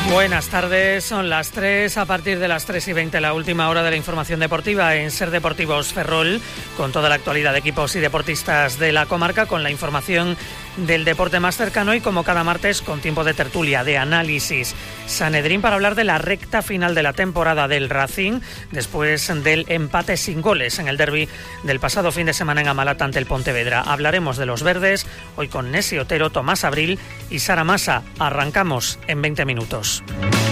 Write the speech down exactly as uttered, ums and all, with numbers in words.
Buenas tardes, son las tres, a partir de las tres y veinte, la última hora de la información deportiva en Ser Deportivos Ferrol, con toda la actualidad de equipos y deportistas de la comarca, con la información del deporte más cercano y, como cada martes, con tiempo de tertulia, de análisis. Sanedrín para hablar de la recta final de la temporada del Racing, después del empate sin goles en el derbi del pasado fin de semana en Amalata ante el Pontevedra. Hablaremos de los verdes, hoy con Nesi Otero, Tomás Abril y Sara Massa. Arrancamos en veinte minutos.